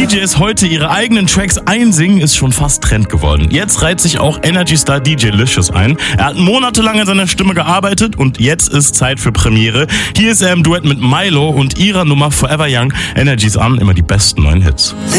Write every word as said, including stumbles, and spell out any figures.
Js heute ihre eigenen Tracks einsingen, ist schon fast Trend geworden. Jetzt reiht sich auch Energy-Star D J Licious ein. Er hat monatelang an seiner Stimme gearbeitet und jetzt ist Zeit für Premiere. Hier ist er im Duett mit Milo und ihrer Nummer Forever Young. Energies an, immer die besten neuen Hits.